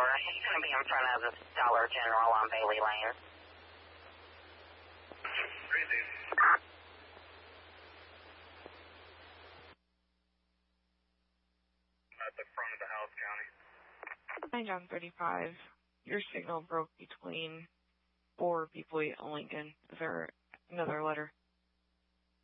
He's going to be in front of the Dollar General on Bailey Lane. Crazy. At the front of the house, County. 9 John 35. Your signal broke between 4 people at Lincoln. Is there another letter?